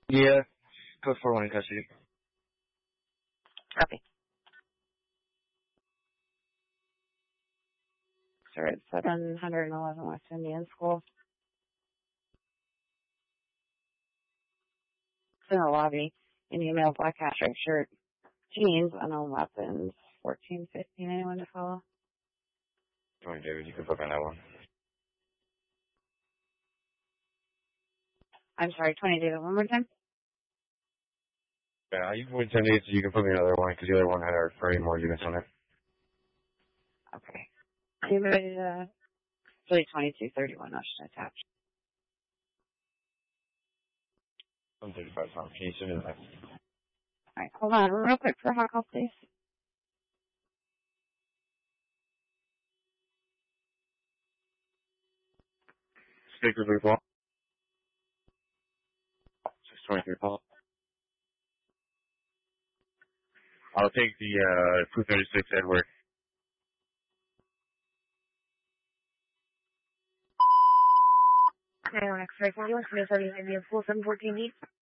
Yeah. Code 4-1 in custody. Copy. Sir, it's 711 West Indian School. It's in the lobby. Indian male, black hat, striped shirt, jeans, unknown weapons. 1415. Anyone to follow? Come on, David. You can book on that one. I'm sorry, 20 David. One more time. Yeah, you can win 10 days, so you can put me another one, because the other one had our 30 more units on it. Okay. Anybody, really 2231, I should attach. I'm 35 pounds. Can you send me that? Alright, hold on real quick for a hot call, please. Stick with Paul. 623 Paul. I'll take the 236 Edward. Okay, X-ray 41, 27, 714D.